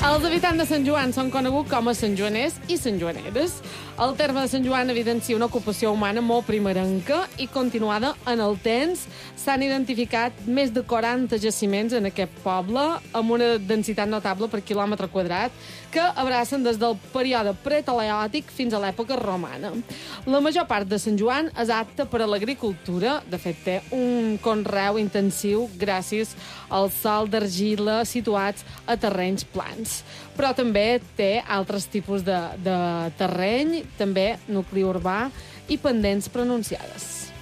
Els habitants de Sant Joan són coneguts com a santjoaners i santjoaneres. El terme de Sant Joan evidencia una ocupació humana molt primerenca i continuada en el temps. S'han identificat més de 40 jaciments en aquest poble, amb una densitat notable per quilòmetre quadrat, que abracen des del període preteleòtic fins a l'època romana. La major part de Sant Joan és apta per a l'agricultura. De fet, té un conreu intensiu gràcies al sòl d'argila situats a terrenys plans. Però també té altres tipus de terreny, també nucli urbà i pendents pronunciades.